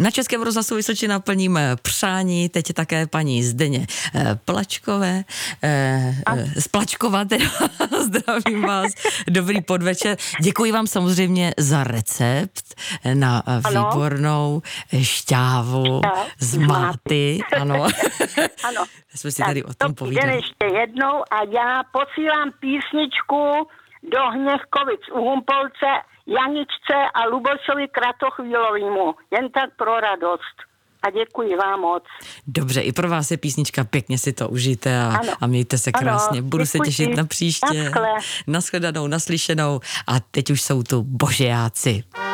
Na Českém rozhlasu Vysočina plníme přání, teď je také paní Zdeně Plačkové, z Plačkova teda, zdravím vás, dobrý podvečer. Děkuji vám samozřejmě za recept na výbornou šťávu z máty, ano. Ano. Jsme si tady o tom povídali. Ještě jednou a já posílám písničku do Hněvkovic u Humpolce Janičce a Lubošovi Kratochvílovýmu. Jen tak pro radost. A děkuji vám moc. Dobře, i pro vás je písnička, pěkně si to užijte a mějte se krásně. Ano, budu se těšit na příště. Naschledanou, naslyšenou a teď už jsou tu božejáci.